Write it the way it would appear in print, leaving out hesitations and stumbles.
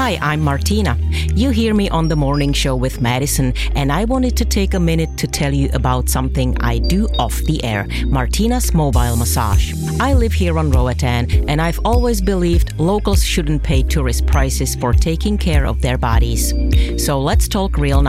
Hi, I'm Martina. You hear me on the morning show with Madison, and I wanted to take a minute to tell you about something I do off the air, Martina's Mobile Massage. I live here on Roatan, and I've always believed locals shouldn't pay tourist prices for taking care of their bodies. So let's talk real